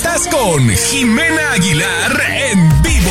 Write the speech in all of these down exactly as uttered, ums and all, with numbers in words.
Estás con Jimena Aguilar en vivo.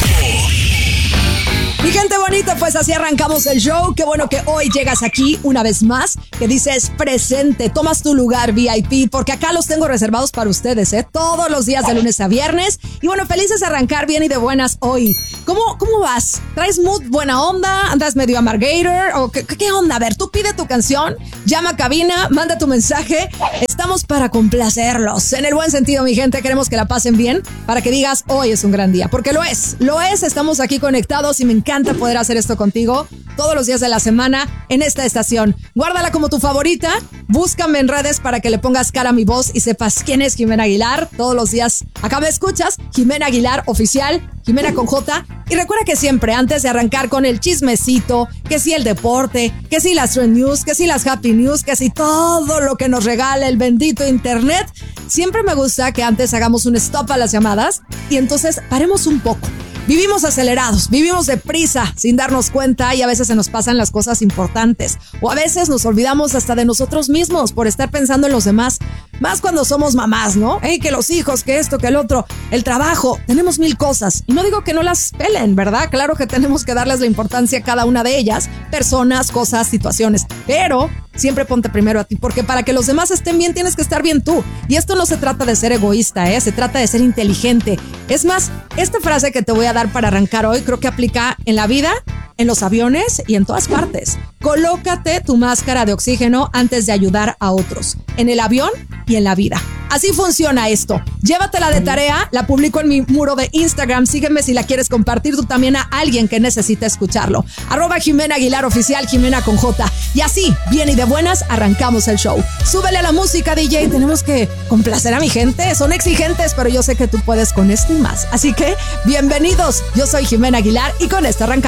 Mi gente bonita, pues así arrancamos el show. Qué bueno que hoy llegas aquí una vez más, que dices presente, tomas tu lugar V I P, porque acá los tengo reservados para ustedes, ¿eh? Todos los días de lunes a viernes. Y bueno, felices de arrancar bien y de buenas hoy. ¿Cómo, cómo vas? ¿Traes mood, buena onda? ¿Andas medio amargator? ¿O qué, qué onda? A ver, tú pide tu canción, llama a cabina, manda tu mensaje. Estamos para complacerlos. En el buen sentido, mi gente, queremos que la pasen bien, para que digas, hoy es un gran día. Porque lo es, lo es. Estamos aquí conectados y me encanta encanta poder hacer esto contigo todos los días de la semana en esta estación. Guárdala como tu favorita, búscame en redes para que le pongas cara a mi voz y sepas quién es Jimena Aguilar. Todos los días acá me escuchas, Jimena Aguilar Oficial, Jimena con J. Y recuerda que siempre, antes de arrancar con el chismecito, que si el deporte, que si las trend news, que si las happy news, que si todo lo que nos regala el bendito internet, siempre me gusta que antes hagamos un stop a las llamadas y entonces paremos un poco. Vivimos acelerados, vivimos deprisa sin darnos cuenta y a veces se nos pasan las cosas importantes o a veces nos olvidamos hasta de nosotros mismos por estar pensando en los demás, más cuando somos mamás, ¿no? Hey, que los hijos, que esto, que el otro, el trabajo, tenemos mil cosas y no digo que no las pelen, ¿verdad? Claro que tenemos que darles la importancia a cada una de ellas, personas, cosas, situaciones, pero siempre ponte primero a ti, porque para que los demás estén bien tienes que estar bien tú. Y esto no se trata de ser egoísta, ¿eh? Se trata de ser inteligente. Es más, esta frase que te voy a dar para arrancar hoy creo que aplica en la vida, en los aviones y en todas partes. Colócate tu máscara de oxígeno antes de ayudar a otros, en el avión y en la vida. Así funciona esto. Llévatela de tarea, la publico en mi muro de Instagram. Sígueme si la quieres compartir tú también a alguien que necesite escucharlo. Arroba Jimena Aguilar Oficial, Jimena con J. Y así, bien y de buenas, arrancamos el show. Súbele a la música, D J. Tenemos que complacer a mi gente. Son exigentes, pero yo sé que tú puedes con esto y más. Así que, bienvenidos. Yo soy Jimena Aguilar y con esto arrancamos.